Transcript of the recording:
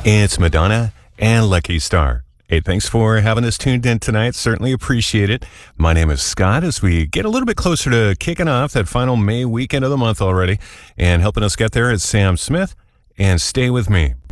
It's Madonna and Lucky Star. Hey, thanks for having us tuned in tonight. Certainly appreciate it. My name is Scott as we get a little bit closer to kicking off that final May weekend of the month already. And helping us get there is Sam Smith and Stay With Me.